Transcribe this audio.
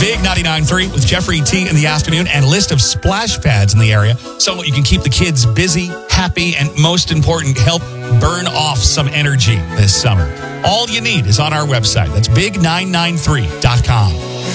Big 99.3 with Jeffrey T in the afternoon and a list of splash pads in the area so you can keep the kids busy, happy, and most important, help burn off some energy this summer. All you need is on our website. That's big993.com.